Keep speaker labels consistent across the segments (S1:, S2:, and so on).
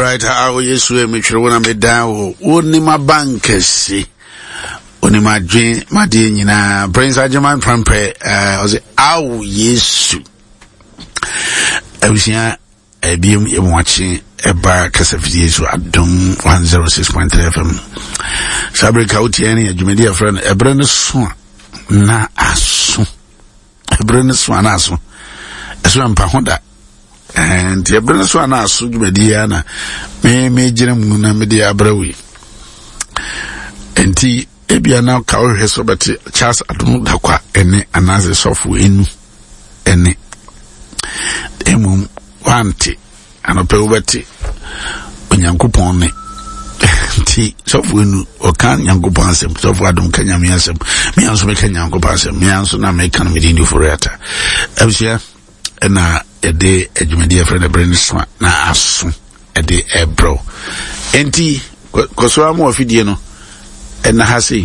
S1: right, how yes we me chiro na me down oni ma bankesi oni ma dwen ma de nyina Prince Ajeman Prampe was aw yesu abusia ebiem yemwachi eba kasafidi yesu adom 106.3 FM sabre kauti ene adwumedi afra na ebre ne so na aso ebre ne so na aso eso mpa hoda and ebre so na aso dwumedi ya na me gire mu na me de abrawi enti ebia na ka ohwe so beti Charles adom dakwa ene anaze sofu enu ene emum wanti anope ubeti onyankopon ne nti sofu enu okan nyankopon asem sofu adom kanyame asem me anso me kanyankopon asem me anso na me kan me dindi foreta abisia na ede adwumadi afre na brainstorm na aso ede ebro enti koso amu ofidie no na hasi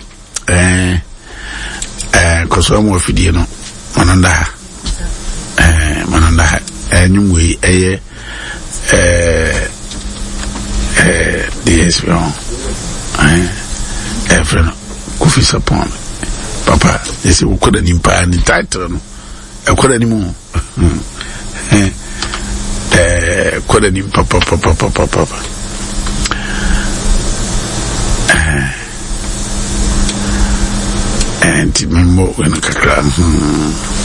S1: koso amu ofidie no mananda nyumwe eye DSP friend Kofi Sapon papa ese ukoda nimpa ni title no ukoda ni mu koda nimpa papa and memmo when kakra